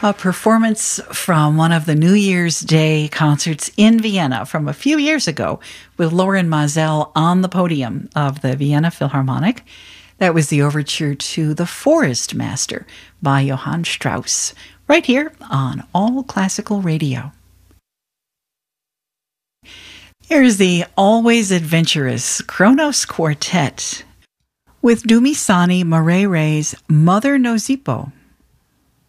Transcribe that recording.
A performance from one of the New Year's Day concerts in Vienna from a few years ago with Lorin Maazel on the podium of the Vienna Philharmonic. That was the overture to The Forest Master by Johann Strauss, right here on All Classical Radio. Here's the always adventurous Kronos Quartet with Dumisani Marey's Mother No Zippo.